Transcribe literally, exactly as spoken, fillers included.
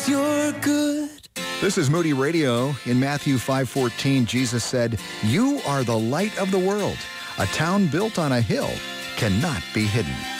you're good. This is Moody Radio. In Matthew five fourteen, Jesus said, "You are the light of the world. A town built on a hill cannot be hidden."